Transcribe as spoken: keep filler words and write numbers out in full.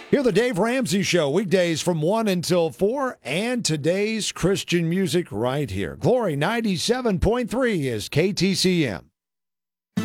Hear the Dave Ramsey Show weekdays from one until four, and today's Christian music right here. Glory ninety-seven point three is K T C M.